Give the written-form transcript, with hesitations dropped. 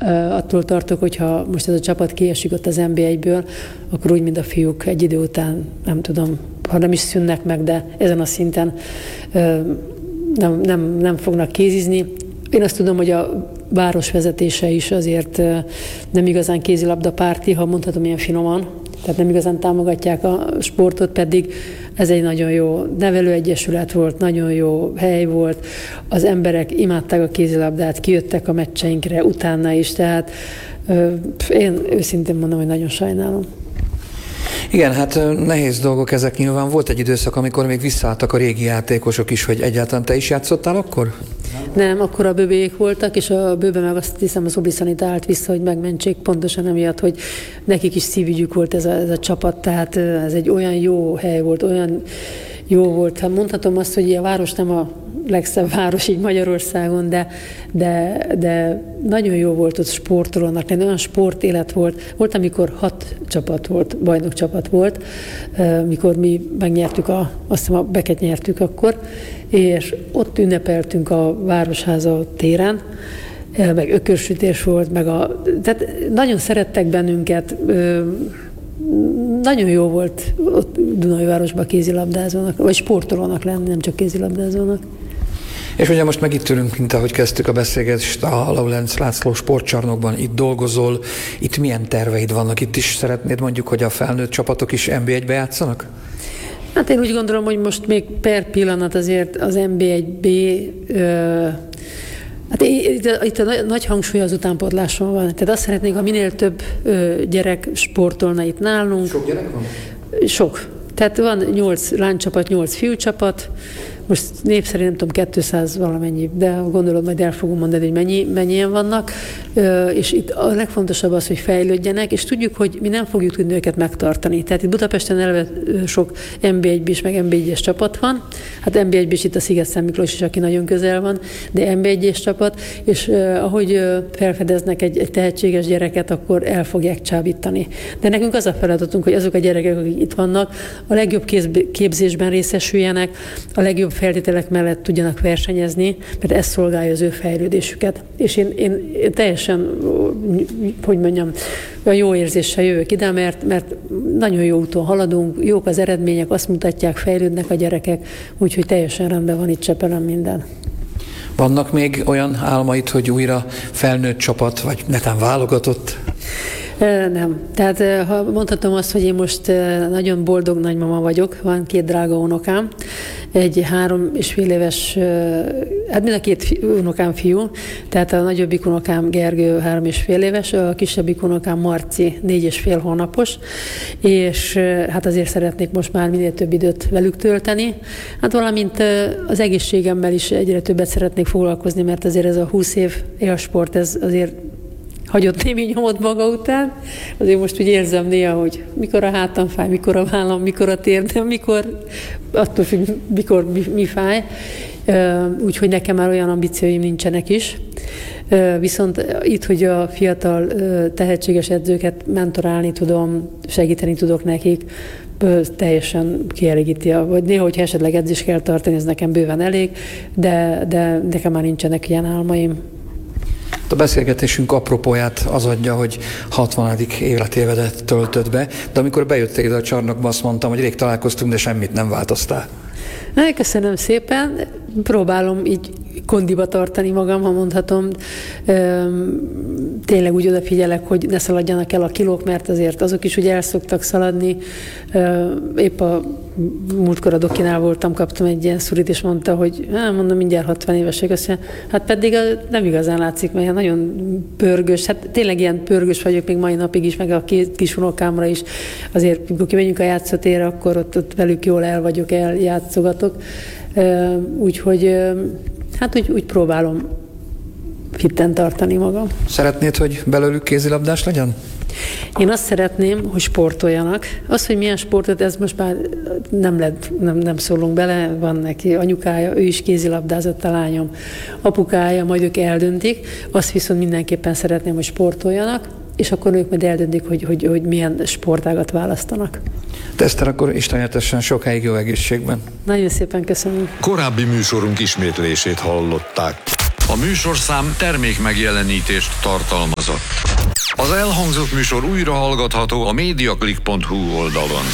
attól tartok, hogyha most ez a csapat kiesik ott az NB1-ből, akkor úgy, mint a fiúk egy idő után, nem tudom, ha nem is szűnnek meg, de ezen a szinten nem fognak kézizni. Én azt tudom, hogy a város vezetése is azért nem igazán kézilabda párti, ha mondhatom ilyen finoman, tehát nem igazán támogatják a sportot, pedig ez egy nagyon jó nevelőegyesület volt, nagyon jó hely volt, az emberek imádták a kézilabdát, kijöttek a meccseinkre utána is, tehát én őszintén mondom, hogy nagyon sajnálom. Igen, hát nehéz dolgok ezek nyilván. Volt egy időszak, amikor még visszaálltak a régi játékosok is, hogy egyáltalán te is játszottál akkor? Nem, akkor a bőbék voltak, és a bőbe meg azt hiszem az Obliszanita állt vissza, hogy megmentsék, pontosan emiatt, hogy nekik is szívügyük volt ez a csapat, tehát ez egy olyan jó hely volt, olyan jó volt. Hát mondhatom azt, hogy a város nem a legszebb város így Magyarországon, de nagyon jó volt ott sportolónak, olyan sportélet volt. Volt, amikor 6 csapat volt, bajnokcsapat volt, mikor mi megnyertük, azt hiszem a Beket nyertük akkor, és ott ünnepeltünk a Városháza téren, meg ökörsütés volt, tehát nagyon szerettek bennünket, nagyon jó volt ott Dunajvárosban kézilabdázónak, vagy sportolónak lenni, nem csak kézilabdázónak. És ugye most meg itt ülünk, mint ahogy kezdtük a beszélgetést, a Laulenc László sportcsarnokban, itt dolgozol, itt milyen terveid vannak? Itt is szeretnéd mondjuk, hogy a felnőtt csapatok is NB1-be játszanak? Hát én úgy gondolom, hogy most még per pillanat azért az NB1-B, hát itt a nagy hangsúly az utánpótláson van. Tehát azt szeretnék, ha minél több gyerek sportolna itt nálunk. Sok gyerek van? Sok. Tehát van 8 lánycsapat, 8 fiúcsapat, most név szerint nem tudom, 200 valamennyi, de gondolod, majd el fogom mondani, hogy mennyien vannak, és itt a legfontosabb az, hogy fejlődjenek, és tudjuk, hogy mi nem fogjuk tudni őket megtartani. Tehát itt Budapesten eleve sok NB1-es, meg NB1-es csapat van, hát NB1-es itt a Sziget-Szent Miklós is, aki nagyon közel van, de NB1-es csapat, és ahogy felfedeznek egy tehetséges gyereket, akkor el fogják csábítani. De nekünk az a feladatunk, hogy azok a gyerekek, akik itt vannak, a legjobb képzésben részesüljenek, a legjobb feltételek mellett tudjanak versenyezni, mert ez szolgálja az ő fejlődésüket. És én teljesen, hogy mondjam, olyan jó érzéssel jövök ide, mert nagyon jó úton haladunk, jók az eredmények, azt mutatják, fejlődnek a gyerekek, úgyhogy teljesen rendben van itt Csepelen minden. Vannak még olyan álmaid, hogy újra felnőtt csapat, vagy netán válogatott? Nem. Tehát ha mondhatom azt, hogy én most nagyon boldog nagymama vagyok, van 2 drága unokám, egy 3,5 éves, hát mind a 2 unokám fiú, tehát a nagyobbik unokám Gergő 3,5 éves, a kisebbik unokám Marci 4,5 hónapos, és hát azért szeretnék most már minél több időt velük tölteni. Hát valamint az egészségemmel is egyre többet szeretnék foglalkozni, mert azért ez a 20 év élsport, ez azért hagyott némi nyomot maga után. Azért most úgy érzem néha, hogy mikor a hátam fáj, mikor a vállam, mikor a térdem, attól függ, mikor mi fáj. Úgyhogy nekem már olyan ambícióim nincsenek is. Viszont itt, hogy a fiatal tehetséges edzőket mentorálni tudom, segíteni tudok nekik, teljesen kielégíti, vagy néha, hogyha esetleg edzést kell tartani, ez nekem bőven elég, de nekem már nincsenek ilyen álmaim. A beszélgetésünk apropóját az adja, hogy 60. életévedet töltöd be, de amikor bejöttél ide a csarnokba, azt mondtam, hogy rég találkoztunk, de semmit nem változtál. Köszönöm szépen. Próbálom így kondiba tartani magam, ha mondhatom. Tényleg úgy odafigyelek, hogy ne szaladjanak el a kilók, mert azért azok is ugye el szoktak szaladni. Épp a múltkor a dokinál voltam, kaptam egy ilyen szurit, és mondta, hogy mondom, mindjárt 60 évesek. Azt mondja, hát pedig nem igazán látszik, mert nagyon pörgős. Hát tényleg ilyen pörgős vagyok még mai napig is, meg a 2 kis unokámra is. Azért, amikor kimegyünk a játszótérre, akkor ott velük jól el vagyok, eljátszogatok. Úgyhogy hát úgy próbálom fitten tartani magam. Szeretnéd, hogy belőlük kézilabdás legyen? Én azt szeretném, hogy sportoljanak. Az, hogy milyen sportot, ez most már nem szólunk bele, van neki anyukája, ő is kézilabdázott, a lányom, apukája, majd ők eldöntik. Azt viszont mindenképpen szeretném, hogy sportoljanak, és akkor ők majd eldöntik, hogy milyen sportágat választanak. Eszter, akkor istenetesen sokáig jó egészségben. Nagyon szépen köszönöm. Korábbi műsorunk ismétlését hallották. A műsorszám termék megjelenítést tartalmazott. Az elhangzott műsor újra hallgatható a mediaclick.hu oldalon.